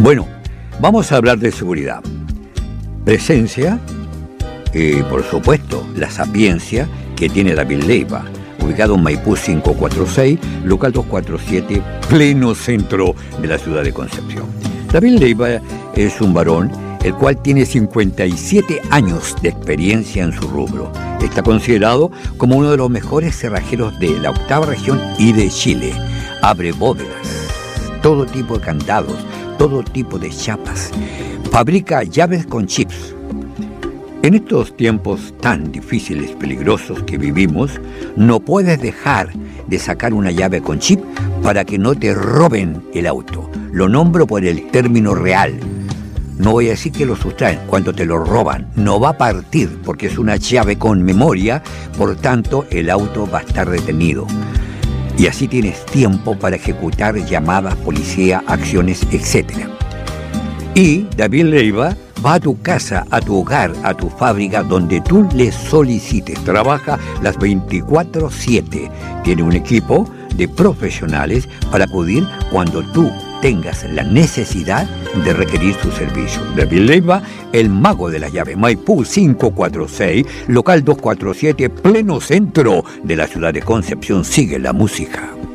Bueno, vamos a hablar de seguridad. Presencia y, por supuesto, la sapiencia que tiene David Leiva, ubicado en Maipú 546, local 247, pleno centro de la ciudad de Concepción. David Leiva es un varón el cual tiene 57 años de experiencia en su rubro. Está considerado como uno de los mejores cerrajeros de la octava región y de Chile. Abre bóvedas, todo tipo de candados, todo tipo de chapas. Fabrica llaves con chips. En estos tiempos tan difíciles y peligrosos que vivimos, no puedes dejar de sacar una llave con chip para que no te roben el auto. Lo nombro por el término real. No voy a decir que lo sustraen. Cuando te lo roban, no va a partir porque es una llave con memoria, por tanto el auto va a estar detenido. Y así tienes tiempo para ejecutar llamadas, policía, acciones, etc. Y David Leiva va a tu casa, a tu hogar, a tu fábrica, donde tú le solicites. Trabaja las 24/7. Tiene un equipo de profesionales para acudir cuando tú tengas la necesidad de requerir su servicio. David Leiva, el mago de la llave. Maipú 546, local 247, pleno centro de la ciudad de Concepción. Sigue la música.